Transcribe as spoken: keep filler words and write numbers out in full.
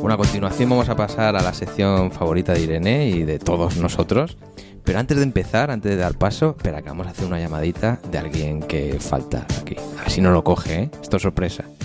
Bueno, a continuación vamos a pasar a la sección favorita de Irene y de todos nosotros. Pero antes de empezar, antes de dar paso, espera que vamos a hacer una llamadita de alguien que falta aquí. A ver si no lo coge, ¿eh? Esto es sorpresa.